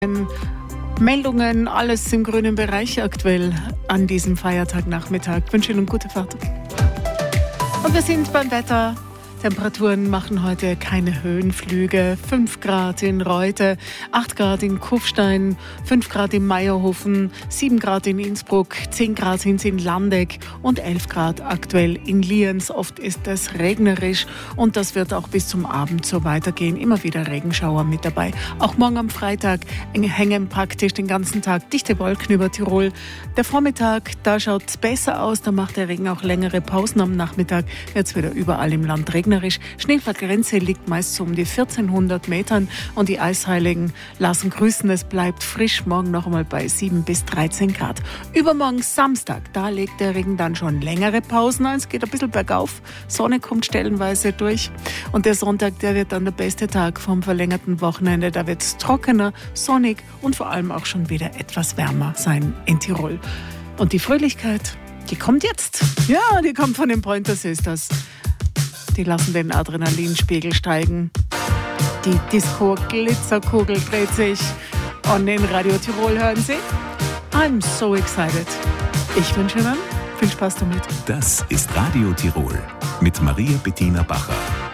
Meldungen, alles im grünen Bereich aktuell an diesem Feiertagnachmittag. Ich wünsche Ihnen gute Fahrt. Und wir sind beim Wetter. Temperaturen machen heute keine Höhenflüge. 5 Grad in Reute, 8 Grad in Kufstein, 5 Grad in Meierhofen, 7 Grad in Innsbruck, 10 Grad sind es in Landeck und 11 Grad aktuell in Lienz. Oft ist es regnerisch und das wird auch bis zum Abend so weitergehen. Immer wieder Regenschauer mit dabei. Auch morgen am Freitag hängen praktisch den ganzen Tag dichte Wolken über Tirol. Der Vormittag, da schaut es besser aus. Da macht der Regen auch längere Pausen. Am Nachmittag wird es wieder überall im Land regnerisch. Schneefallgrenze liegt meist so um die 1400 Metern und die Eisheiligen lassen grüßen. Es bleibt frisch, morgen noch einmal bei 7 bis 13 Grad. Übermorgen Samstag, da legt der Regen dann schon längere Pausen ein. Es geht ein bisschen bergauf, Sonne kommt stellenweise durch. Und der Sonntag, der wird dann der beste Tag vom verlängerten Wochenende. Da wird es trockener, sonnig und vor allem auch schon wieder etwas wärmer sein in Tirol. Und die Fröhlichkeit, die kommt jetzt. Ja, die kommt von den Pointer Sisters. Die lassen den Adrenalinspiegel steigen. Die Disco-Glitzerkugel dreht sich. Und in Radio Tirol hören Sie I'm so excited. Ich wünsche Ihnen viel Spaß damit. Das ist Radio Tirol mit Maria Bettina Bacher.